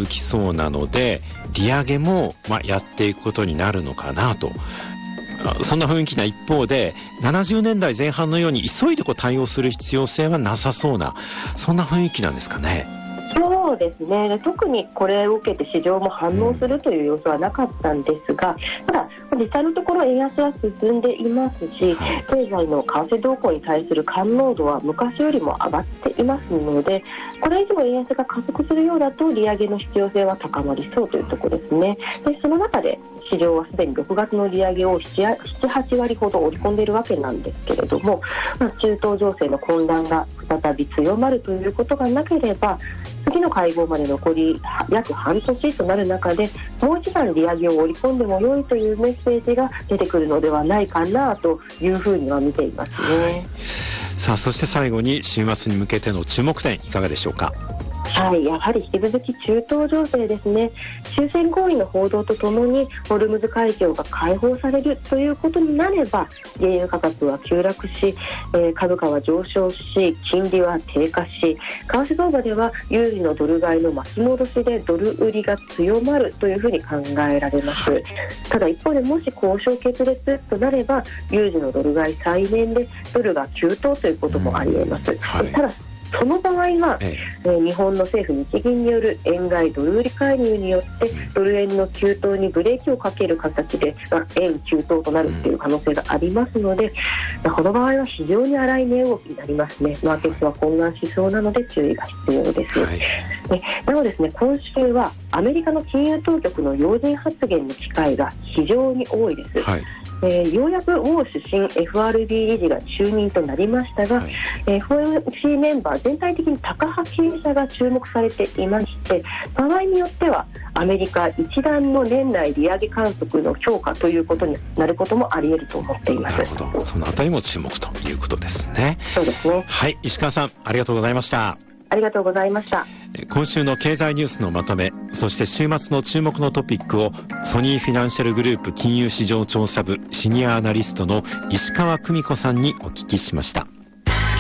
続きそうなので、利上げもやっていくことになるのかなと、そんな雰囲気な一方で、70年代前半のように急いで対応する必要性はなさそうな、そんな雰囲気なんですかね。 そうですね。特にこれを受けて市場も反応するという様子はなかったんですが、ただ実際のところ円安は進んでいますし、経済の為替動向に対する感濃度は昔よりも上がっていますので、これ以上円安が加速するようだと利上げの必要性は高まりそうというところですね。でその中で市場はすでに6月の利上げを 7,8 割ほど織り込んでいるわけなんですけれども、中東情勢の混乱が再び強まるということがなければ、次の会合まで残り約半年となる中で、もう一段利上げを織り込んでも良いというメッセージが出てくるのではないかなというふうには見ていますね。 さあ、そして最後に週末に向けての注目点いかがでしょうか。 はい、やはり引き続き中東情勢ですね。終戦合意の報道とともにホルムズ海峡が開放されるということになれば、原油価格は急落し、株価は上昇し、金利は低下し、為替相場では有利のドル買いの巻き戻しでドル売りが強まるというふうに考えられます。ただ一方で、もし交渉決裂となれば、有事のドル買い再燃でドルが急騰ということもあり得ます。ただその場合は、日本の政府日銀による円買いドル売り介入によってドル円の急騰にブレーキをかける形で、円急騰となるという可能性がありますので、この場合は非常に荒い値動きになりますね。マーケットは混乱しそうなので注意が必要です。なのでですね、今週はアメリカの金融当局の要人発言の機会が非常に多いです。ようやくウォーシュ新 FRB 理事が就任となりましたが、FOMC メンバー全体的にタカ派経営者が注目されていまして、場合によってはアメリカ一段の年内利上げ観測の強化ということになることもあり得ると思っています。 なるほど、そのあたりも注目ということですね。 そうですね。 はい、石川さん、ありがとうございました。 ありがとうございました。 今週の経済ニュースのまとめ、そして週末の注目のトピックをソニーフィナンシャルグループ金融市場調査部シニアアナリストの石川久美子さんにお聞きしました。